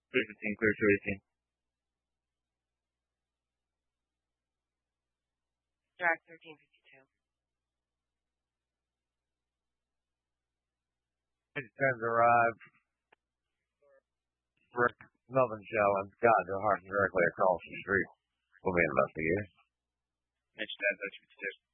315, clear 218. Drive 1352. Time to arrive. Rick Melvin Show and Scott Johansson directly across the street will be investigated. Mention that 1352.